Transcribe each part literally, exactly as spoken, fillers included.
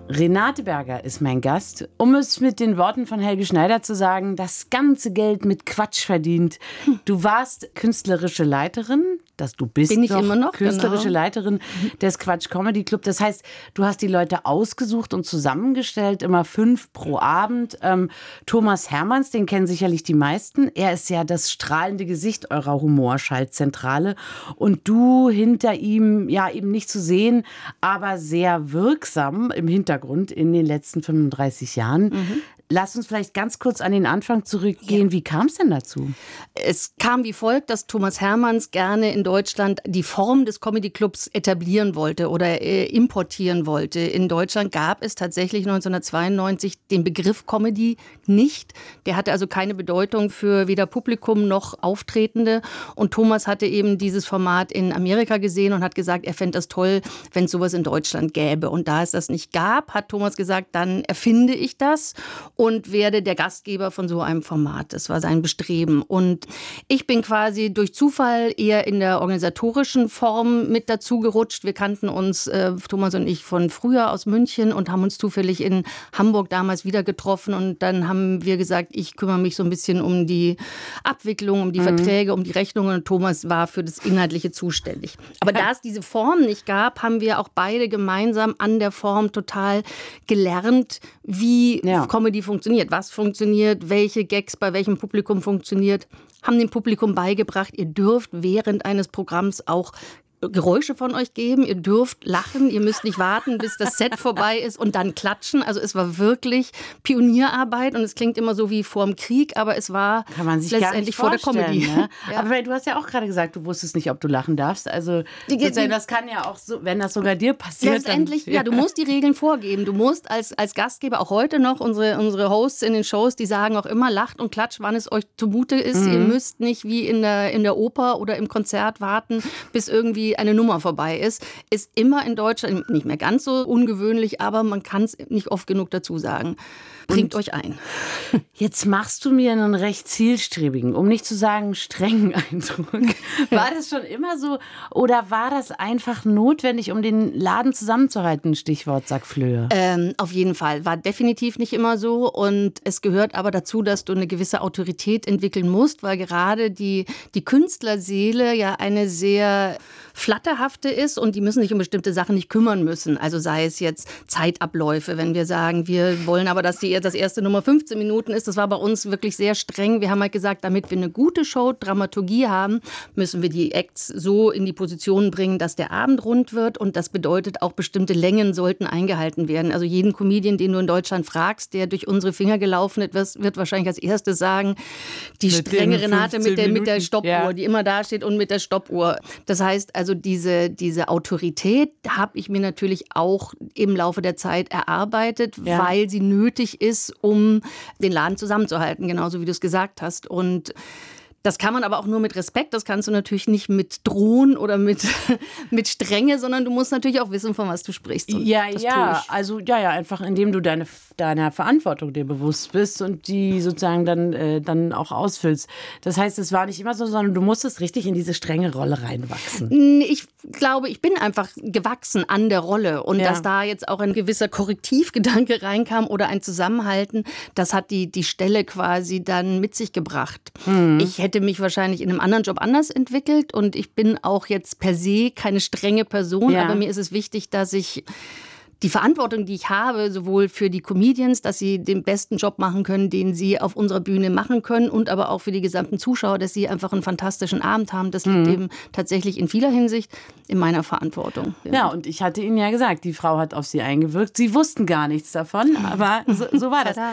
Renate Berger ist mein Gast. Um es mit den Worten von Helge Schneider zu sagen, das ganze Geld mit Quatsch verdient. Du warst künstlerische Leiterin, dass du bist Bin ich noch, immer noch, künstlerische genau. Leiterin des Quatsch Comedy Club. Das heißt, du hast die Leute ausgesucht und zusammengestellt, immer fünf pro Abend. Ähm, Thomas Hermanns, den kennen sicherlich die meisten. Er ist ja das strahlende Gesicht eurer Humorschaltzentrale. Und du hinter ihm, ja eben nicht zu sehen, aber sehr wirksam im Hintergrund in den letzten fünfunddreißig Jahren. Mhm. Lass uns vielleicht ganz kurz an den Anfang zurückgehen. Ja. Wie kam es denn dazu? Es kam wie folgt, dass Thomas Hermanns gerne in Deutschland die Form des Comedy-Clubs etablieren wollte oder äh, importieren wollte. In Deutschland gab es tatsächlich neunzehnhundertzweiundneunzig den Begriff Comedy nicht. Der hatte also keine Bedeutung für weder Publikum noch Auftretende. Und Thomas hatte eben dieses Format in Amerika gesehen und hat gesagt, er fände das toll, wenn es sowas in Deutschland gäbe. Und da es das nicht gab, hat Thomas gesagt, dann erfinde ich das und werde der Gastgeber von so einem Format. Das war sein Bestreben. Und ich bin quasi durch Zufall eher in der organisatorischen Form mit dazu gerutscht. Wir kannten uns, äh, Thomas und ich, von früher aus München und haben uns zufällig in Hamburg damals wieder getroffen. Und dann haben wir gesagt, ich kümmere mich so ein bisschen um die Abwicklung, um die mhm. Verträge, um die Rechnungen. Und Thomas war für das Inhaltliche zuständig. Aber da es diese Form nicht gab, haben wir auch beide gemeinsam an der Form total gelernt, wie ja. Comedy funktioniert, was funktioniert, welche Gags bei welchem Publikum funktioniert, haben dem Publikum beigebracht, ihr dürft während eines Programms auch Geräusche von euch geben, ihr dürft lachen, ihr müsst nicht warten, bis das Set vorbei ist und dann klatschen. Also es war wirklich Pionierarbeit und es klingt immer so wie vor dem Krieg, aber es war Kann man sich letztendlich vor der Comedy. Ne? Ja. Aber du hast ja auch gerade gesagt, du wusstest nicht, ob du lachen darfst. Also die, die, das kann ja auch so, wenn das sogar dir passiert. Letztendlich, dann, ja. ja, du musst die Regeln vorgeben. Du musst als, als Gastgeber auch heute noch, unsere, unsere Hosts in den Shows, die sagen auch immer, lacht und klatscht, wann es euch zumute ist. Mhm. Ihr müsst nicht wie in der, in der Oper oder im Konzert warten, bis irgendwie eine Nummer vorbei ist. Ist immer in Deutschland nicht mehr ganz so ungewöhnlich, aber man kann es nicht oft genug dazu sagen. Bringt und euch ein. Jetzt machst du mir einen recht zielstrebigen, um nicht zu sagen strengen Eindruck. War das schon immer so oder war das einfach notwendig, um den Laden zusammenzuhalten? Stichwort Sackflöhe. Ähm, auf jeden Fall. War definitiv nicht immer so. Und es gehört aber dazu, dass du eine gewisse Autorität entwickeln musst, weil gerade die, die Künstlerseele ja eine sehr flatterhafte ist und die müssen sich um bestimmte Sachen nicht kümmern müssen. Also sei es jetzt Zeitabläufe, wenn wir sagen, wir wollen aber, dass die das erste Nummer fünfzehn Minuten ist. Das war bei uns wirklich sehr streng. Wir haben halt gesagt, damit wir eine gute Show, Dramaturgie haben, müssen wir die Acts so in die Position bringen, dass der Abend rund wird. Und das bedeutet, auch bestimmte Längen sollten eingehalten werden. Also jeden Comedian, den du in Deutschland fragst, der durch unsere Finger gelaufen ist, wird wahrscheinlich als erstes sagen, die mit strenge Renate mit der, mit der Stoppuhr, ja. die immer da steht und mit der Stoppuhr. Das heißt also, diese, diese Autorität habe ich mir natürlich auch im Laufe der Zeit erarbeitet, ja. weil sie nötig ist, ist, um den Laden zusammenzuhalten, genauso wie du es gesagt hast. Und das kann man aber auch nur mit Respekt, das kannst du natürlich nicht mit Drohen oder mit, mit Strenge, sondern du musst natürlich auch wissen, von was du sprichst. Und ja, das ja, also ja, ja, einfach indem du deine, deiner Verantwortung dir bewusst bist und die sozusagen dann, äh, dann auch ausfüllst. Das heißt, es war nicht immer so, sondern du musstest richtig in diese strenge Rolle reinwachsen. Ich glaube, ich bin einfach gewachsen an der Rolle und ja. dass da jetzt auch ein gewisser Korrektivgedanke reinkam oder ein Zusammenhalten, das hat die, die Stelle quasi dann mit sich gebracht. Mhm. Ich hätte mich wahrscheinlich in einem anderen Job anders entwickelt und ich bin auch jetzt per se keine strenge Person, ja. aber mir ist es wichtig, dass ich die Verantwortung, die ich habe, sowohl für die Comedians, dass sie den besten Job machen können, den sie auf unserer Bühne machen können und aber auch für die gesamten Zuschauer, dass sie einfach einen fantastischen Abend haben. Das liegt mhm. eben tatsächlich in vieler Hinsicht in meiner Verantwortung. Ja. ja, und ich hatte Ihnen ja gesagt, die Frau hat auf Sie eingewirkt. Sie wussten gar nichts davon, aber so, so war das.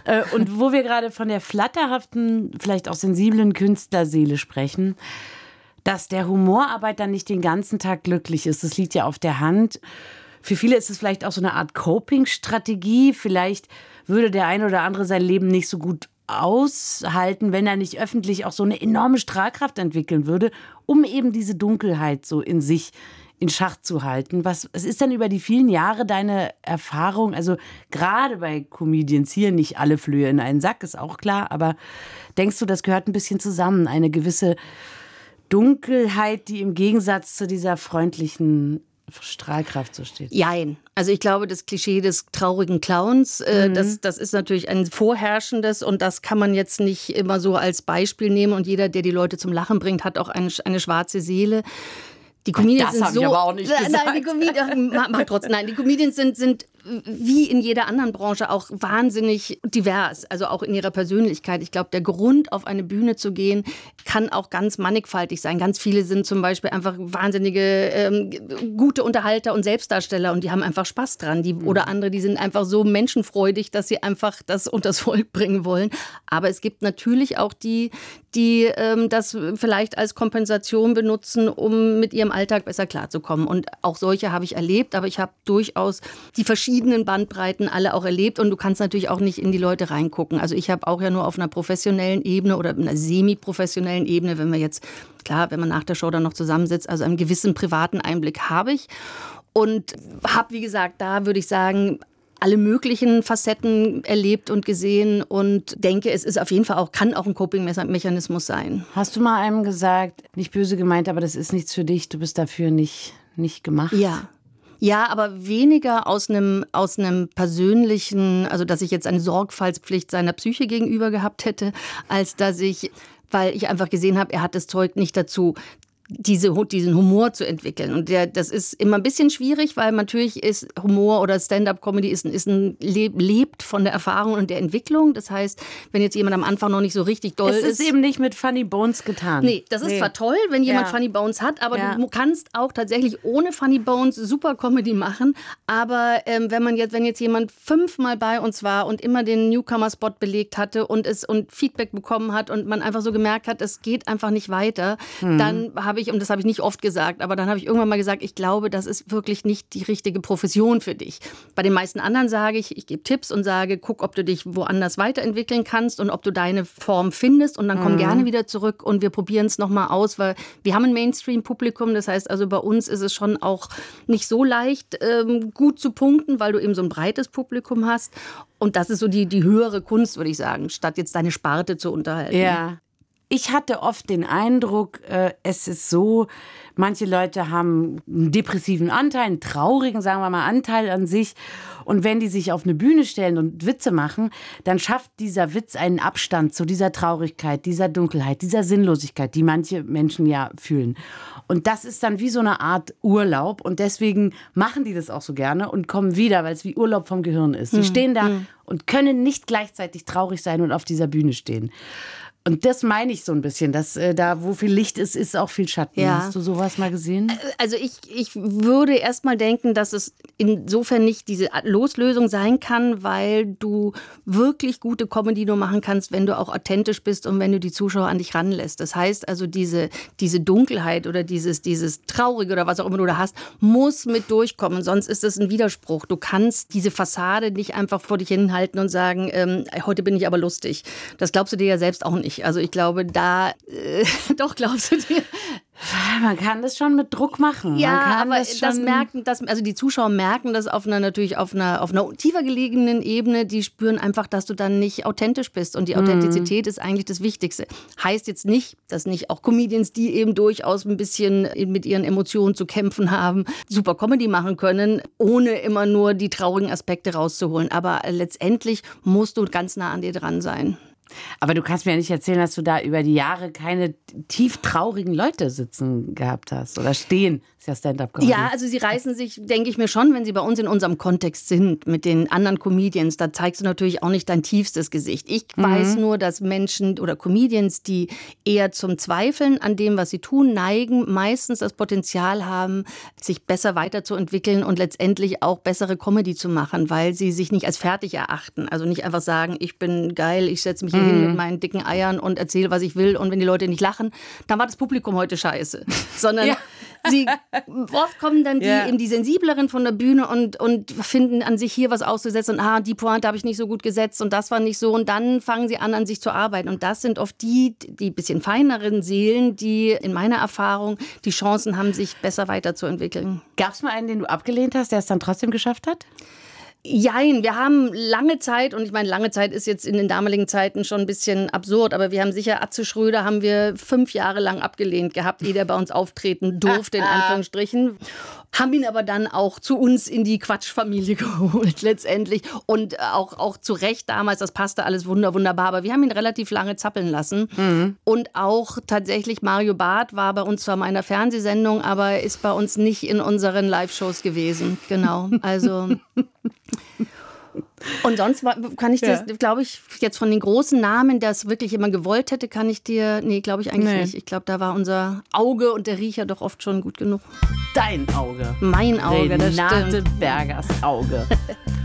Und wo wir gerade von der flatterhaften, vielleicht auch sensiblen Künstlerseele sprechen, dass der Humorarbeiter nicht den ganzen Tag glücklich ist, das liegt ja auf der Hand. Für viele ist es vielleicht auch so eine Art Coping-Strategie. Vielleicht würde der eine oder andere sein Leben nicht so gut aushalten, wenn er nicht öffentlich auch so eine enorme Strahlkraft entwickeln würde, um eben diese Dunkelheit so in sich in Schach zu halten. Was, was ist denn über die vielen Jahre deine Erfahrung? Also gerade bei Comedians hier, nicht alle Flöhe in einen Sack, ist auch klar, aber denkst du, das gehört ein bisschen zusammen? Eine gewisse Dunkelheit, die im Gegensatz zu dieser freundlichen für Strahlkraft so steht. Jein. Also ich glaube, das Klischee des traurigen Clowns, äh, mhm. das, das ist natürlich ein vorherrschendes und das kann man jetzt nicht immer so als Beispiel nehmen. Und jeder, der die Leute zum Lachen bringt, hat auch eine, eine schwarze Seele. Die Comedians das sind so. Ich aber auch nicht gesagt. Nein, die Comedians, mach, mach trotzdem. Nein, die Comedians sind, sind wie in jeder anderen Branche auch wahnsinnig divers, also auch in ihrer Persönlichkeit. Ich glaube, der Grund, auf eine Bühne zu gehen, kann auch ganz mannigfaltig sein. Ganz viele sind zum Beispiel einfach wahnsinnige ähm, gute Unterhalter und Selbstdarsteller und die haben einfach Spaß dran. Die, mhm. Oder andere, die sind einfach so menschenfreudig, dass sie einfach das unters Volk bringen wollen. Aber es gibt natürlich auch die, die ähm, das vielleicht als Kompensation benutzen, um mit ihrem Alltag besser klarzukommen. Und auch solche habe ich erlebt, aber ich habe durchaus die verschiedenen Bandbreiten alle auch erlebt und du kannst natürlich auch nicht in die Leute reingucken. Also ich habe auch ja nur auf einer professionellen Ebene oder einer semi-professionellen Ebene, wenn wir jetzt, klar, wenn man nach der Show dann noch zusammensitzt, also einen gewissen privaten Einblick habe ich und habe, wie gesagt, da würde ich sagen, alle möglichen Facetten erlebt und gesehen und denke, es ist auf jeden Fall auch, kann auch ein Coping-Mechanismus sein. Hast du mal einem gesagt, nicht böse gemeint, aber das ist nichts für dich, du bist dafür nicht, nicht gemacht? Ja. Ja, aber weniger aus einem, aus einem persönlichen, also dass ich jetzt eine Sorgfaltspflicht seiner Psyche gegenüber gehabt hätte, als dass ich, weil ich einfach gesehen habe, er hat das Zeug nicht dazu, diese, diesen Humor zu entwickeln. Und der, das ist immer ein bisschen schwierig, weil natürlich ist Humor oder Stand-up-Comedy ist, ist ein, lebt von der Erfahrung und der Entwicklung. Das heißt, wenn jetzt jemand am Anfang noch nicht so richtig doll ist. Es ist eben nicht mit Funny Bones getan. Nee, das ist nee. zwar toll, wenn jemand ja. Funny Bones hat, aber ja. du kannst auch tatsächlich ohne Funny Bones super Comedy machen. Aber ähm, wenn man jetzt, wenn jetzt jemand fünfmal bei uns war und immer den Newcomer-Spot belegt hatte und es und Feedback bekommen hat und man einfach so gemerkt hat, es geht einfach nicht weiter, hm. dann habe ich, und das habe ich nicht oft gesagt, aber dann habe ich irgendwann mal gesagt, ich glaube, das ist wirklich nicht die richtige Profession für dich. Bei den meisten anderen sage ich, ich gebe Tipps und sage, guck, ob du dich woanders weiterentwickeln kannst und ob du deine Form findest und dann komm mhm. gerne wieder zurück und wir probieren es nochmal aus, weil wir haben ein Mainstream-Publikum, das heißt also bei uns ist es schon auch nicht so leicht, ähm, gut zu punkten, weil du eben so ein breites Publikum hast und das ist so die, die höhere Kunst, würde ich sagen, statt jetzt deine Sparte zu unterhalten. Ja. Ich hatte oft den Eindruck, äh, es ist so, manche Leute haben einen depressiven Anteil, einen traurigen, sagen wir mal, Anteil an sich. Und wenn die sich auf eine Bühne stellen und Witze machen, dann schafft dieser Witz einen Abstand zu dieser Traurigkeit, dieser Dunkelheit, dieser Sinnlosigkeit, die manche Menschen ja fühlen. Und das ist dann wie so eine Art Urlaub. Und deswegen machen die das auch so gerne und kommen wieder, weil es wie Urlaub vom Gehirn ist. Die stehen da hm. und können nicht gleichzeitig traurig sein und auf dieser Bühne stehen. Und das meine ich so ein bisschen, dass äh, da, wo viel Licht ist, ist auch viel Schatten. Ja. Hast du sowas mal gesehen? Also ich, ich würde erst mal denken, dass es insofern nicht diese Loslösung sein kann, weil du wirklich gute Comedy nur machen kannst, wenn du auch authentisch bist und wenn du die Zuschauer an dich ranlässt. Das heißt also, diese, diese Dunkelheit oder dieses, dieses Traurige oder was auch immer du da hast, muss mit durchkommen. Sonst ist es ein Widerspruch. Du kannst diese Fassade nicht einfach vor dich hinhalten und sagen, ähm, heute bin ich aber lustig. Das glaubst du dir ja selbst auch nicht. Also ich glaube, da, äh, doch glaubst du dir. Man kann das schon mit Druck machen. Ja, Man kann aber das, das merken, das, also die Zuschauer merken das auf einer natürlich auf einer, auf einer tiefer gelegenen Ebene. Die spüren einfach, dass du dann nicht authentisch bist. Und die Authentizität mhm. ist eigentlich das Wichtigste. Heißt jetzt nicht, dass nicht auch Comedians, die eben durchaus ein bisschen mit ihren Emotionen zu kämpfen haben, super Comedy machen können, ohne immer nur die traurigen Aspekte rauszuholen. Aber letztendlich musst du ganz nah an dir dran sein. Aber du kannst mir ja nicht erzählen, dass du da über die Jahre keine tief traurigen Leute sitzen gehabt hast oder stehen. Das ist ja Stand-up-Comedy. Ja, also sie reißen sich, denke ich mir schon, wenn sie bei uns in unserem Kontext sind, mit den anderen Comedians, da zeigst du natürlich auch nicht dein tiefstes Gesicht. Ich mhm. weiß nur, dass Menschen oder Comedians, die eher zum Zweifeln an dem, was sie tun, neigen, meistens das Potenzial haben, sich besser weiterzuentwickeln und letztendlich auch bessere Comedy zu machen, weil sie sich nicht als fertig erachten. Also nicht einfach sagen, ich bin geil, ich setze mich hier hin mit meinen dicken Eiern und erzähle, was ich will. Und wenn die Leute nicht lachen, dann war das Publikum heute scheiße. Sondern ja. sie, oft kommen dann die, ja. eben die Sensibleren von der Bühne und, und finden an sich hier was auszusetzen. Und ah, die Pointe habe ich nicht so gut gesetzt und das war nicht so. Und dann fangen sie an, an sich zu arbeiten. Und das sind oft die, die bisschen feineren Seelen, die in meiner Erfahrung die Chancen haben, sich besser weiterzuentwickeln. Gab es mal einen, den du abgelehnt hast, der es dann trotzdem geschafft hat? Jein, wir haben lange Zeit, und ich meine, lange Zeit ist jetzt in den damaligen Zeiten schon ein bisschen absurd, aber wir haben sicher, Atze Schröder haben wir fünf Jahre lang abgelehnt gehabt, ehe der bei uns auftreten durfte, in Anführungsstrichen. Haben ihn aber dann auch zu uns in die Quatschfamilie geholt letztendlich. Und auch, auch zu Recht damals, das passte alles wunder, wunderbar. Aber wir haben ihn relativ lange zappeln lassen. Mhm. Und auch tatsächlich Mario Barth war bei uns zwar mal in einer Fernsehsendung, aber ist bei uns nicht in unseren Live-Shows gewesen. Genau, also... Und sonst kann ich dir, ja. glaube ich, jetzt von den großen Namen, der es wirklich immer gewollt hätte, kann ich dir, nee, glaube ich eigentlich nee. nicht. Ich glaube, da war unser Auge und der Riecher doch oft schon gut genug. Dein Auge. Mein Auge, Renate das stimmt. Bergers Auge.